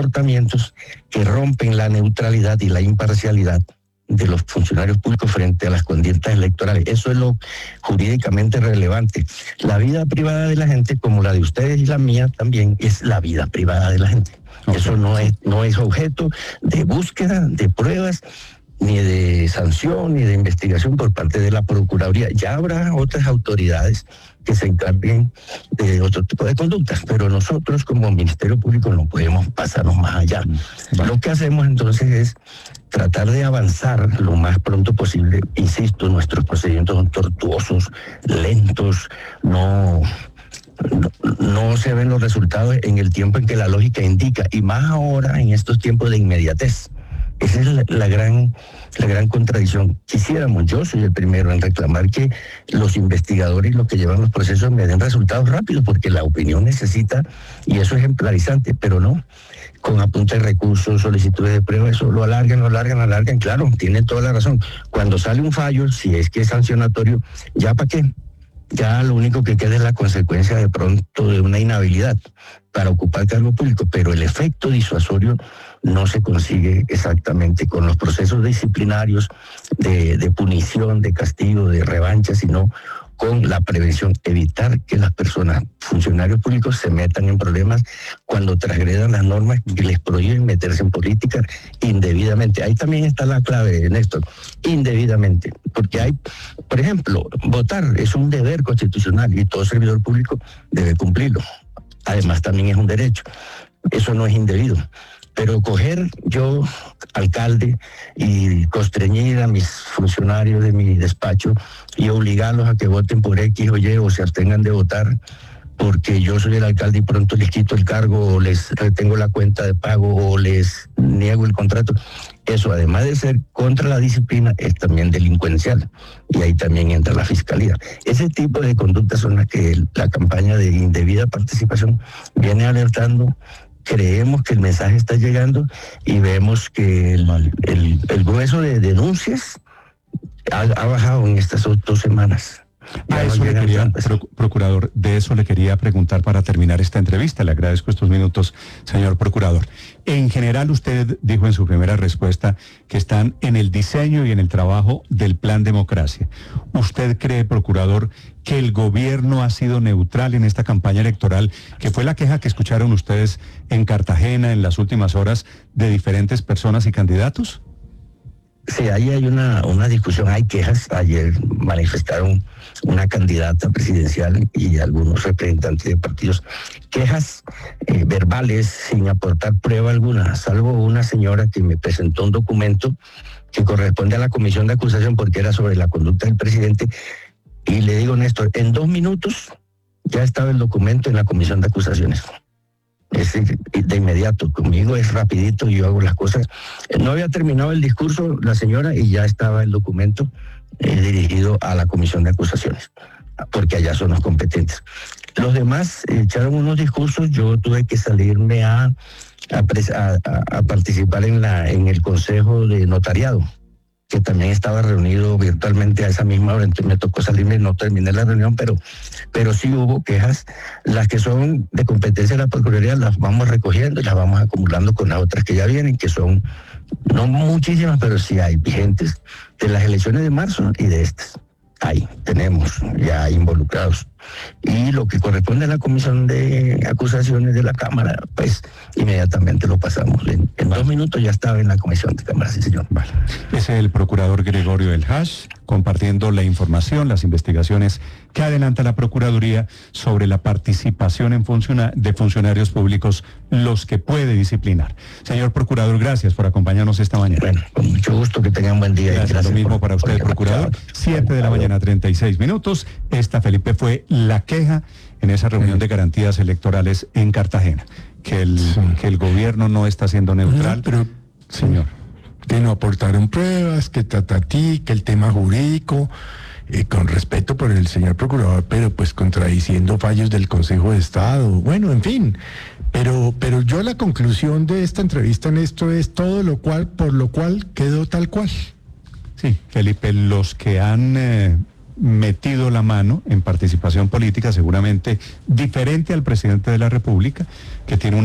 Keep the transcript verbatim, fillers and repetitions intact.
comportamientos que rompen la neutralidad y la imparcialidad de los funcionarios públicos frente a las contiendas electorales. Eso es lo jurídicamente relevante. La vida privada de la gente, como la de ustedes y la mía también, es la vida privada de la gente. Okay. Eso no es, no es objeto de búsqueda, de pruebas, ni de sanción, ni de investigación por parte de la Procuraduría. Ya habrá otras autoridades que se encarguen de otro tipo de conductas, pero nosotros como Ministerio Público no podemos pasarnos más allá. Vale. Lo que hacemos entonces es tratar de avanzar lo más pronto posible. Insisto, nuestros procedimientos son tortuosos, lentos, no, no, no se ven los resultados en el tiempo en que la lógica indica, y más ahora en estos tiempos de inmediatez. Esa es la, la gran la gran contradicción. Quisiéramos, yo soy el primero en reclamar que los investigadores y los que llevan los procesos me den resultados rápidos, porque la opinión necesita, y eso es ejemplarizante, pero no, con apunte de recursos, solicitudes de prueba, eso lo alargan, lo alargan, lo alargan, claro, tienen toda la razón. Cuando sale un fallo, si es que es sancionatorio, ¿ya para qué? Ya lo único que queda es la consecuencia de pronto de una inhabilidad para ocupar cargo público, pero el efecto disuasorio no se consigue exactamente con los procesos disciplinarios de, de punición, de castigo, de revancha, sino con la prevención, evitar que las personas, funcionarios públicos, se metan en problemas cuando transgredan las normas que les prohíben meterse en política indebidamente. Ahí también está la clave, Néstor, indebidamente, porque hay, por ejemplo, votar es un deber constitucional y todo servidor público debe cumplirlo. Además también es un derecho, eso no es indebido. Pero coger yo, alcalde, y constreñir a mis funcionarios de mi despacho y obligarlos a que voten por X o Y o se abstengan de votar porque yo soy el alcalde y pronto les quito el cargo o les retengo la cuenta de pago o les niego el contrato, eso además de ser contra la disciplina es también delincuencial y ahí también entra la fiscalía. Ese tipo de conductas son las que la campaña de indebida participación viene alertando. Creemos que el mensaje está llegando y vemos que el, el, el grueso de denuncias ha, ha bajado en estas dos semanas. A eso le quería, pro, procurador, de eso le quería preguntar para terminar esta entrevista. Le agradezco estos minutos, señor procurador. En general, usted dijo en su primera respuesta que están en el diseño y en el trabajo del Plan Democracia. ¿Usted cree, procurador, que el gobierno ha sido neutral en esta campaña electoral, que fue la queja que escucharon ustedes en Cartagena en las últimas horas de diferentes personas y candidatos? Sí, ahí hay una, una discusión, hay quejas. Ayer manifestaron una candidata presidencial y algunos representantes de partidos quejas eh, verbales sin aportar prueba alguna, salvo una señora que me presentó un documento que corresponde a la comisión de acusación porque era sobre la conducta del presidente. Y le digo, Néstor, en dos minutos ya estaba el documento en la comisión de acusaciones. Es decir, de inmediato, conmigo es rapidito, yo hago las cosas. No había terminado el discurso la señora y ya estaba el documento eh, dirigido a la comisión de acusaciones, porque allá son los competentes. Los demás eh, echaron unos discursos, yo tuve que salirme a, a, a, a participar en, la, en el Consejo de Notariado, que también estaba reunido virtualmente a esa misma hora, entonces me tocó salirme, no terminé la reunión, pero, pero sí hubo quejas. Las que son de competencia de la Procuraduría las vamos recogiendo y las vamos acumulando con las otras que ya vienen, que son no muchísimas, pero sí hay vigentes de las elecciones de marzo y de estas. Ahí tenemos ya involucrados. Y lo que corresponde a la comisión de acusaciones de la Cámara, pues inmediatamente lo pasamos. En, en vale. dos minutos ya estaba en la comisión de Cámara, sí señor. Vale. Es el procurador Gregorio El Hash compartiendo la información, las investigaciones que adelanta la Procuraduría sobre la participación en funciona, de funcionarios públicos, los que puede disciplinar. Señor procurador, gracias por acompañarnos esta mañana. Bueno, con mucho gusto, que tengan buen día. Gracias, y gracias lo mismo por, para usted, procurador. siete de la mañana, treinta y seis minutos. Esta, Felipe, fue la queja en esa reunión de garantías electorales en Cartagena, que el, sí. que el gobierno no está siendo neutral. No, pero, señor, que no aportaron pruebas, que tatatí, que el tema jurídico, eh, con respeto por el señor procurador, pero pues contradiciendo fallos del Consejo de Estado, bueno, en fin. Pero, pero yo la conclusión de esta entrevista en esto es todo lo cual, por lo cual quedó tal cual. Sí, Felipe, los que han eh, metido la mano en participación política, seguramente diferente al presidente de la República, que tiene una